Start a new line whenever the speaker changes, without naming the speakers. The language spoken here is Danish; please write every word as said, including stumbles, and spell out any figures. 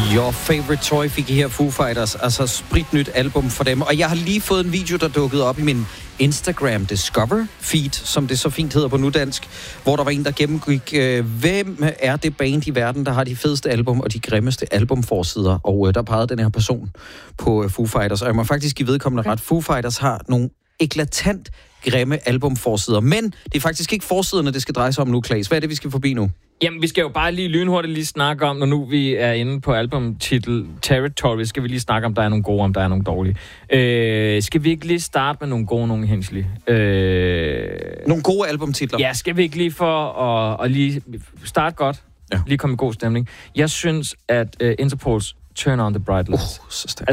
Your Favorite Toy fik I her, Foo Fighters, altså spritnyt album for dem. Og jeg har lige fået en video, der dukkede op i min Instagram Discover feed, som det så fint hedder på nudansk, hvor der var en, der gennemgik, øh, hvem er det band i verden, der har de fedeste album og de grimmeste albumforsider. Og øh, der pegede den her person på øh, Foo Fighters, og jeg må faktisk give vedkommende ret. Foo Fighters har nogle eklatant grimme albumforsider, men det er faktisk ikke forsiderne, det skal dreje sig om nu, Claes. Hvad er det, vi skal forbi nu?
Jamen, vi skal jo bare lige lynhurtigt lige snakke om, når nu vi er inde på albumtitel Territory, skal vi lige snakke om, der er nogle gode, om der er nogle dårlige. Øh, skal vi ikke lige starte med nogle gode, nogle henslige? Øh,
nogle gode albumtitler?
Ja, skal vi ikke lige for at, at lige starte godt? Ja. Lige komme i god stemning. Jeg synes, at uh, Interpols Turn on the Bright Lights.
Uh, så